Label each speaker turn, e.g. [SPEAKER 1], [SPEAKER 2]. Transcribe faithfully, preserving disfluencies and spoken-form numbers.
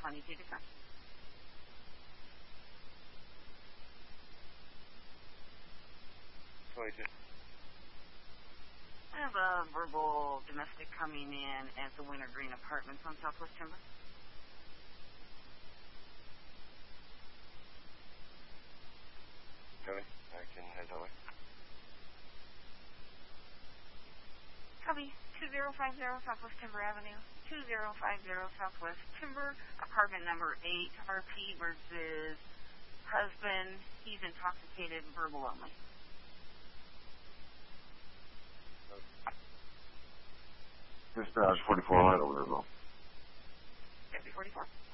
[SPEAKER 1] twenty-two to come.
[SPEAKER 2] twenty-two.
[SPEAKER 1] I have a verbal domestic coming in at the Wintergreen Apartments on Southwest Timber.
[SPEAKER 2] Copy. I can head that way.
[SPEAKER 1] Copy. two zero five zero Southwest Timber Avenue. two zero five zero Southwest Timber. Apartment number eight. R P versus husband. He's intoxicated. Verbal only.
[SPEAKER 3] Dispatch forty-four hundred over there, though.
[SPEAKER 1] forty-four.